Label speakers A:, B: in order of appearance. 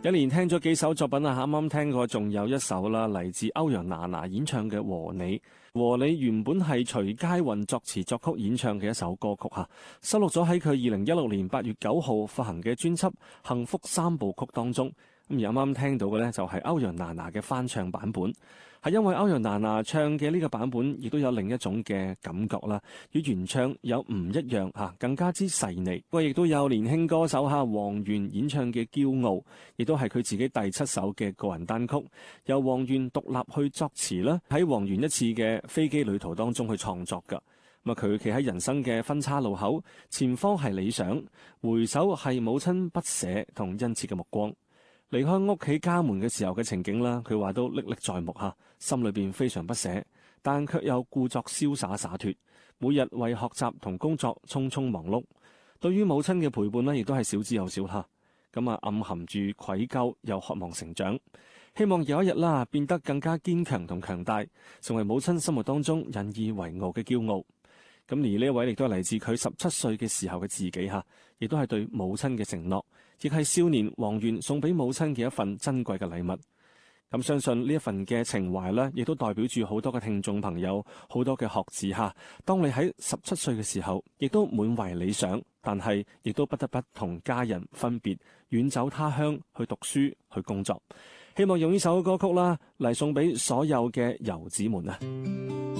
A: 一連聽咗幾首作品啊，啱啱聽過，仲有一首啦，嚟自歐陽娜娜演唱嘅《和你》。和你原本係徐佳韻作詞作曲演唱嘅一首歌曲嚇，收錄咗喺佢2016年8月9號發行嘅專輯《幸福三部曲》當中。咁而啱啱聽到嘅呢，就係歐陽娜娜嘅翻唱版本，係因為歐陽娜娜唱嘅呢個版本亦都有另一種嘅感覺啦，與原唱有唔一樣嚇，更加之細膩。不過亦都有年輕歌手黃源演唱嘅《驕傲》，亦都係佢自己第7首嘅個人單曲，由黃源獨立去作詞啦，喺黃源一次嘅飛機旅途當中去創作㗎。咁佢企喺人生嘅分叉路口，前方係理想，回首係母親不捨同殷切嘅目光。離開屋企家門嘅時候嘅情景啦，佢話都歷歷在目嚇，心裏邊非常不捨，但卻又故作瀟灑灑脫，每日為學習同工作匆匆忙碌。對於母親嘅陪伴呢，亦都係少之又少嚇。咁暗含住愧疚又渴望成長，希望有一日啦變得更加堅強同強大，成為母親心目當中引以為傲嘅驕傲。咁而呢一位亦都係嚟自佢17歲嘅時候嘅自己嚇，亦都係對母親嘅承諾，亦係少年黃源送俾母親嘅一份珍貴嘅禮物。咁相信呢一份嘅情懷呢，亦都代表住好多嘅聽眾朋友，好多嘅學子嚇。當你喺17歲嘅時候，亦都滿懷理想，但係亦都不得不同家人分別，遠走他鄉去讀書去工作。希望用呢首歌曲啦嚟送俾所有嘅遊子們啊！